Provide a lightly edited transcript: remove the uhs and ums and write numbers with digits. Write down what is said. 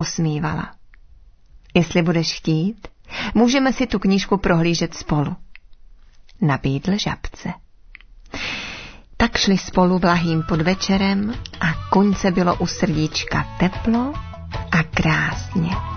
osmívala. Jestli budeš chtít, můžeme si tu knížku prohlížet spolu, nabídl Žabce. Tak šli spolu vlahým podvečerem a koňce bylo u srdíčka teplo a krásně.